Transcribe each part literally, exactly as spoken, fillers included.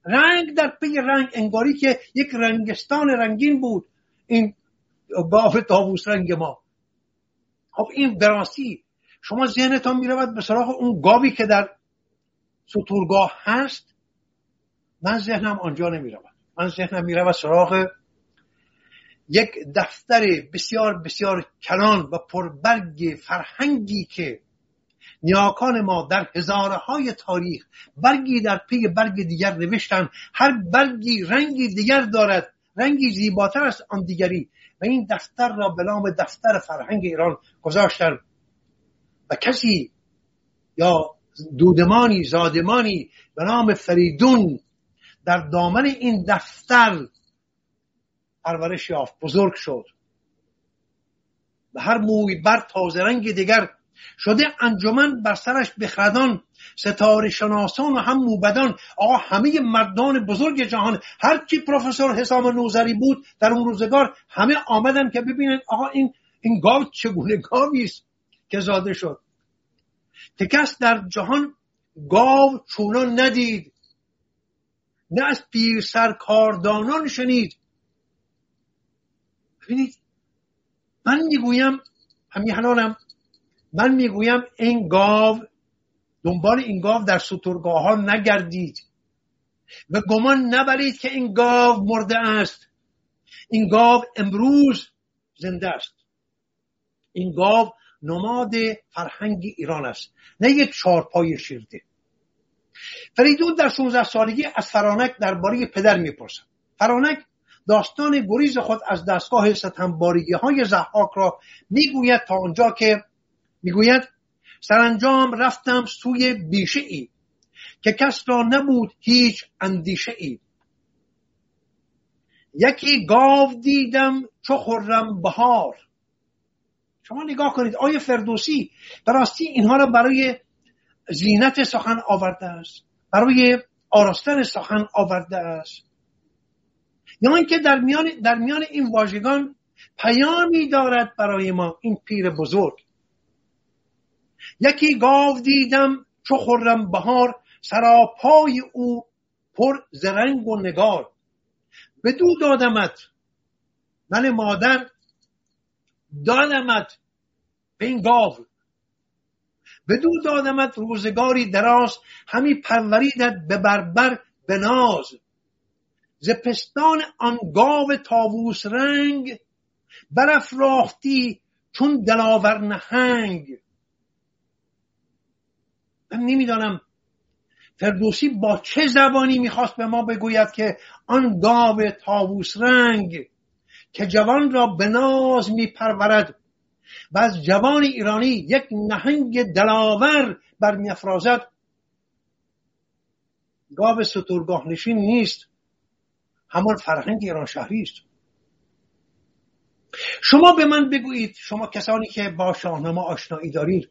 رنگ در پی رنگ، انگاری که یک رنگستان رنگین بود این گاو طاووس رنگ ما. خب این براستی شما ذهنتان میرود به سراغ اون گاوی که در ستورگاه هست. من ذهنم آنجا نمیرود. من ذهنم میرود سراغ یک دفتر بسیار بسیار کلان و پربرگ فرهنگی که نیاکان ما در هزارهای تاریخ برگی در پی برگ دیگر نوشتن. هر برگی رنگی دیگر دارد، رنگی زیباتر است آن دیگری، و این دفتر را به نام دفتر فرهنگ ایران گذاشتن و کسی یا دودمانی زادمانی به نام فریدون در دامن این دفتر پرورش یافت، بزرگ شد و هر موی بر تازه رنگ دیگر شده. انجمن بر سرش بخردان، ستاره شناسان و هم موبدان. آقا همه مردان بزرگ جهان، هر کی پروفسور حسام نوذری بود در اون روزگار، همه آمدن که ببینن آقا این این گاو چگونه گاوی است که زاده شد، که کس در جهان گاو چونان ندید، نه از پیر سرکاردانان شنید. ببینید من میگویم همیهنانم، من میگویم این گاو، دنبال این گاو در سترگاه ها نگردید و گمان نبرید که این گاو مرده است. این گاو امروز زنده است. این گاو نماد فرهنگ ایران است، نه یک چارپای شیرده. فریدون در شانزده سالگی از فرانک درباره پدر میپرسد. فرانک داستان گریز خود از دستگاه ستمبارگی های ضحاک را میگوید تا آنجا که میگوید سرانجام رفتم سوی بیشه ای که کس را نبود هیچ اندیشه ای. یکی گاو دیدم چو خرم بهار. شما نگاه کنید آیه فردوسی براستی اینها را برای زینت سخن آورده است، برای آراستن سخن آورده است، یا اینکه در میان در میان این واژگان پیامی دارد برای ما این پیر بزرگ. یکی گاو دیدم چو خرم بهار، سراپای او پر ز رنگ و نگار. بدو دادمت من مادر، دادمت به این گاو. بدو دادمت روزگاری دراز، همی پروریدت به بربر به ناز. ز پستان آن گاو طاووس رنگ، برافراختی چون دلاور نهنگ. من نمیدانم فردوسی با چه زبانی میخواست به ما بگوید که آن گاو طاووس رنگ که جوان را به ناز میپرورد و از جوان ایرانی یک نهنگ دلاور برمیافرازد، گاو سترگاه نشین نیست، همان فرهنگ ایران شهری است. شما به من بگویید، شما کسانی که با شاهنامه آشنایی دارید،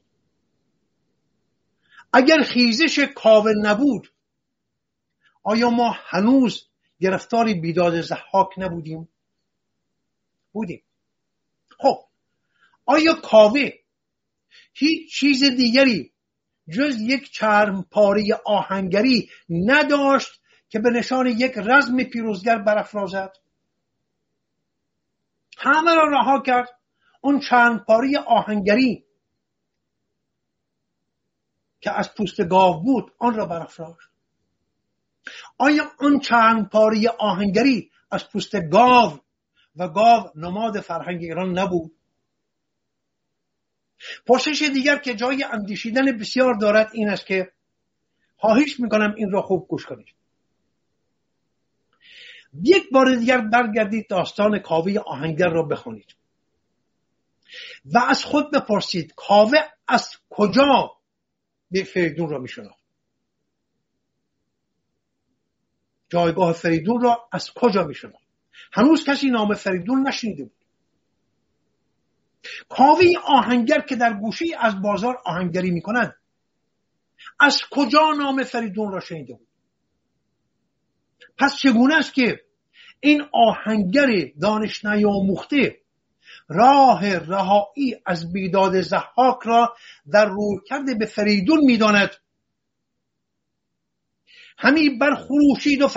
اگر خیزش کاوه نبود آیا ما هنوز گرفتار بیداد ضحاک نبودیم؟ بودیم. خب آیا کاوه هیچ چیز دیگری جز یک چرم پاره آهنگری نداشت که به نشان یک رزم پیروزگر برافرازد؟ همه را رها کرد، اون چرم پاره آهنگری که از پوست گاو بود آن را برافراشت. آیا آن چند پاره آهنگری از پوست گاو و گاو نماد فرهنگ ایران نبود؟ پرسش دیگر که جای اندیشیدن بسیار دارد این است که خواهش میکنم این را خوب گوش کنید. یک بار دیگر برگردید داستان کاوه آهنگر را بخونید و از خود بپرسید کاوه از کجا به فریدون را میشناخت؟ جایگاه فریدون را از کجا میشناخت؟ هنوز کسی نام فریدون نشنیده بود. کاوه آهنگر که در گوشه از بازار آهنگری میکند از کجا نام فریدون را شنیده بود؟ پس چگونه است که این آهنگر دانش نیاموخته راه رهایی از بیداد ضحاک را در روی کرده به فریدون میداند؟ همی بر خروشید و